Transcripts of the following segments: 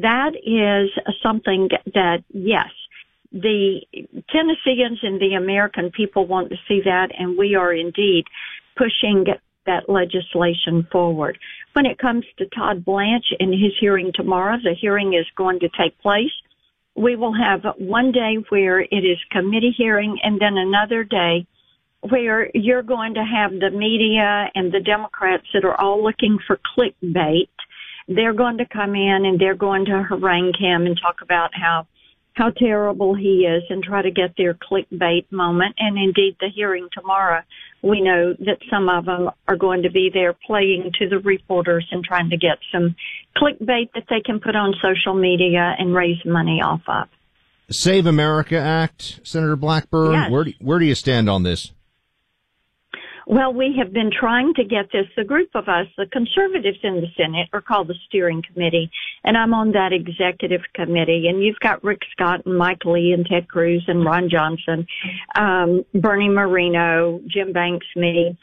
that is something that, yes, the Tennesseans and the American people want to see that, and we are indeed pushing that legislation forward. When it comes to Todd Blanche and his hearing tomorrow, the hearing is going to take place. We will have one day where it is committee hearing and then another day where you're going to have the media and the Democrats that are all looking for clickbait. They're going to come in and they're going to harangue him and talk about how terrible he is and try to get their clickbait moment. And indeed, the hearing tomorrow, we know that some of them are going to be there playing to the reporters and trying to get some clickbait that they can put on social media and raise money off of. Save America Act, Senator Blackburn, yes. Where do you stand on this? Well, we have been trying to get this. The group of us, the conservatives in the Senate, are called the Steering Committee, and I'm on that executive committee. And you've got Rick Scott and Mike Lee and Ted Cruz and Ron Johnson, Bernie Moreno, Jim Banks, me.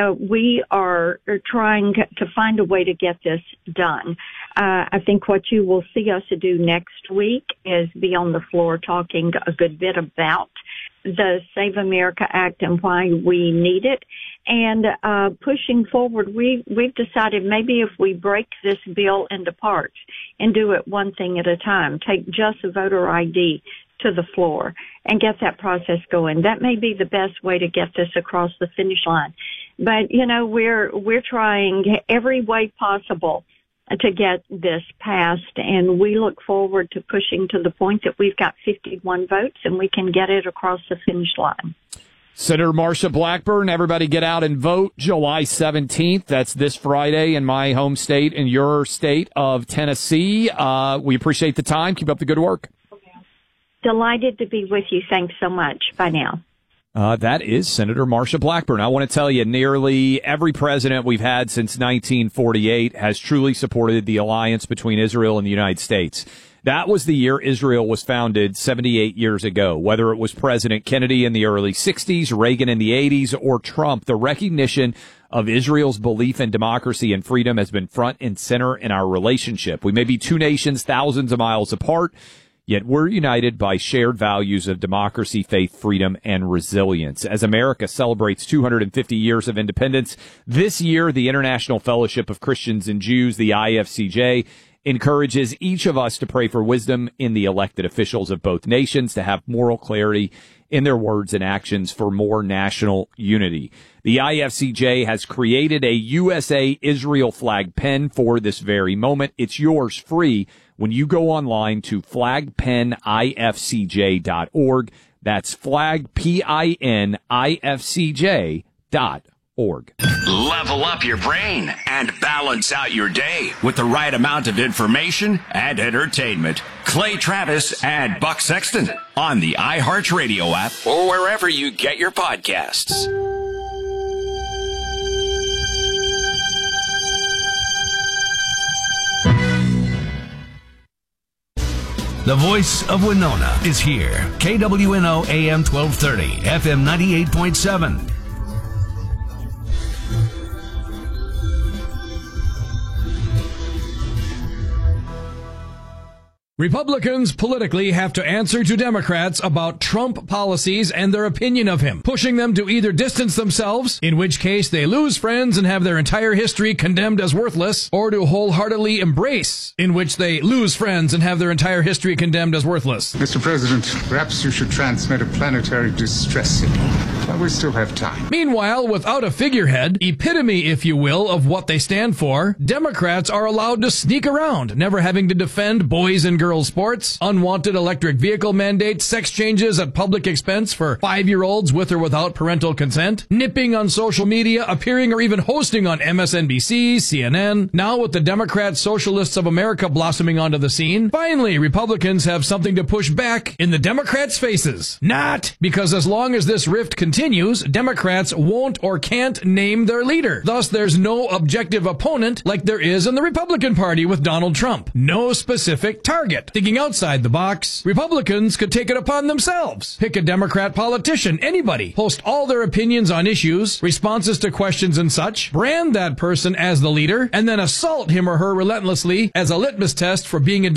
We are trying to find a way to get this done. I think what you will see us do next week is be on the floor talking a good bit about the Save America Act and why we need it. And pushing forward, we've decided maybe if we break this bill into parts and do it one thing at a time, take just voter ID to the floor and get that process going. That may be the best way to get this across the finish line. But, you know, we're trying every way possible to get this passed, and we look forward to pushing to the point that we've got 51 votes and we can get it across the finish line. Senator Marsha Blackburn, everybody get out and vote July 17th. That's this Friday in my home state and your state of Tennessee. We appreciate the time. Keep up the good work. Delighted to be with you. Thanks so much. Bye now. That is Senator Marsha Blackburn. I want to tell you, nearly every president we've had since 1948 has truly supported the alliance between Israel and the United States. That was the year Israel was founded 78 years ago. Whether it was President Kennedy in the early 60s, Reagan in the 80s, or Trump, the recognition of Israel's belief in democracy and freedom has been front and center in our relationship. We may be two nations thousands of miles apart, yet we're united by shared values of democracy, faith, freedom, and resilience. As America celebrates 250 years of independence, this year, the International Fellowship of Christians and Jews, the IFCJ, encourages each of us to pray for wisdom in the elected officials of both nations, to have moral clarity in their words and actions for more national unity. The IFCJ has created a USA Israel flag pen for this very moment. It's yours free when you go online to flagpenifcj.org. That's flagpenifcj.org. Level up your brain and balance out your day with the right amount of information and entertainment. Clay Travis and Buck Sexton on the iHeartRadio app or wherever you get your podcasts. The voice of Winona is here. KWNO AM 1230, FM 98.7. Republicans politically have to answer to Democrats about Trump policies and their opinion of him, pushing them to either distance themselves, in which case they lose friends and have their entire history condemned as worthless, or to wholeheartedly embrace, in which they lose friends and have their entire history condemned as worthless. Mr. President, perhaps you should transmit a planetary distress signal while we still have time. Meanwhile, without a figurehead, epitome, if you will, of what they stand for, Democrats are allowed to sneak around, never having to defend boys and girls sports, unwanted electric vehicle mandates, sex changes at public expense for 5-year-olds with or without parental consent, nipping on social media, appearing or even hosting on MSNBC, CNN. Now with the Democrat Socialists of America blossoming onto the scene, finally Republicans have something to push back in the Democrats' faces. Not, because as long as this rift continues, Democrats won't or can't name their leader. Thus, there's no objective opponent like there is in the Republican Party with Donald Trump. No specific target. Thinking outside the box, Republicans could take it upon themselves. Pick a Democrat politician, anybody, post all their opinions on issues, responses to questions and such, brand that person as the leader, and then assault him or her relentlessly as a litmus test for being a